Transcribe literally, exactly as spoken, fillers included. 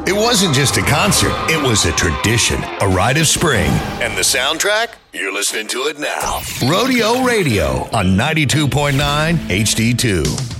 It wasn't just a concert, it was a tradition, a rite of spring. And the soundtrack? You're listening to it now. Rodeo Radio on ninety-two point nine H D two.